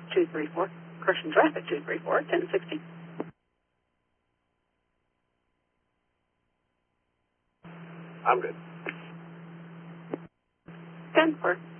234. Correction traffic 234, 1060. I'm good. 10 for